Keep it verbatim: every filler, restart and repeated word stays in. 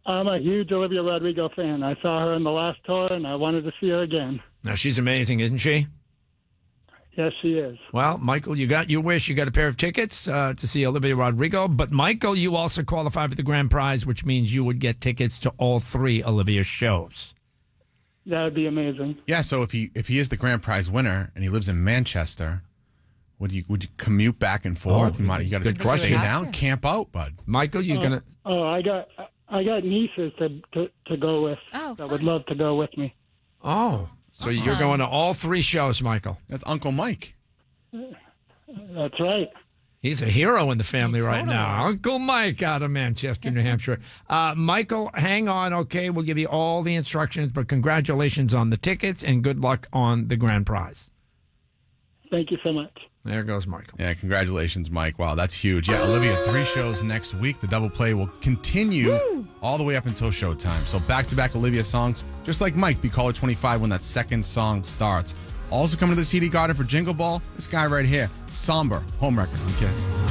I'm a huge Olivia Rodrigo fan. I saw her in the last tour, and I wanted to see her again. Now, she's amazing, isn't she? Yes, she is. Well, Michael, you got your wish. You got a pair of tickets uh, to see Olivia Rodrigo. But, Michael, you also qualify for the grand prize, which means you would get tickets to all three Olivia shows. That would be amazing. Yeah, so if he if he is the grand prize winner and he lives in Manchester, would you would you commute back and forth? Oh, you might, you got to good question. stay down, camp out, bud. Michael, you're oh, going to... Oh, I got I got nieces to, to, to go with Oh, that fun. would love to go with me. Oh, so you're Awesome. going to all three shows, Michael. That's Uncle Mike. That's right. He's a hero in the family He right totally now. is. Uncle Mike out of Manchester, New Hampshire. Uh, Michael, hang on, okay? We'll give you all the instructions, but congratulations on the tickets and good luck on the grand prize. Thank you so much. There goes Michael. Yeah, congratulations, Mike. Wow, that's huge. Yeah, Olivia, three shows next week. The double play will continue Woo! all the way up until showtime. So back-to-back Olivia songs, just like Mike, be caller twenty-five when that second song starts. Also coming to the C D Garden for Jingle Ball, this guy right here, Somber, home record on Kiss.